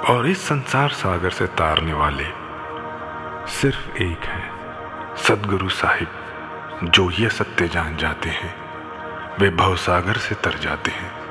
और इस संसार सागर से तारने वाले सिर्फ एक हैं, सद्गुरु साहिब। जो ये सत्य जान जाते हैं वे भवसागर से तर जाते हैं।